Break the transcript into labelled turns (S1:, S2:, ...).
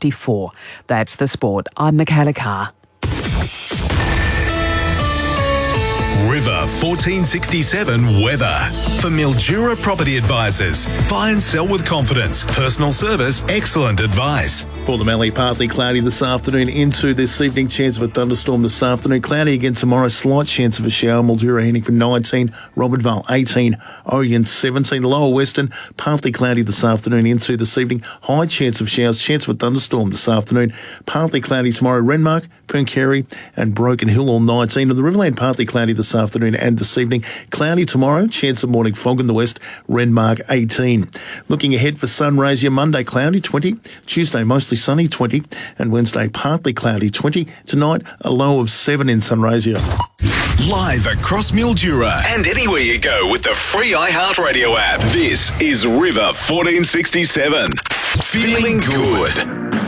S1: 54. That's the sport. I'm Michaela Carr.
S2: River 1467 weather. For Mildura Property Advisors. Buy and sell with confidence. Personal service, excellent advice.
S3: For the Mallee, partly cloudy this afternoon into this evening. Chance of a thunderstorm this afternoon. Cloudy again tomorrow. Slight chance of a shower. Mildura heading for 19. Robertvale 18. Oregon 17. Lower Western partly cloudy this afternoon into this evening. High chance of showers. Chance of a thunderstorm this afternoon. Partly cloudy tomorrow. Renmark, Pooncarie and Broken Hill all 19. And the Riverland partly cloudy this afternoon and this evening. Cloudy tomorrow. Chance of morning fog in the west. Renmark 18. Looking ahead for Sunraysia, Monday cloudy 20. Tuesday mostly sunny 20. And Wednesday partly cloudy 20. Tonight a low of 7 in Sunraysia.
S2: Live across Mildura and anywhere you go with the free iHeartRadio app. This is River 1467. Feeling good.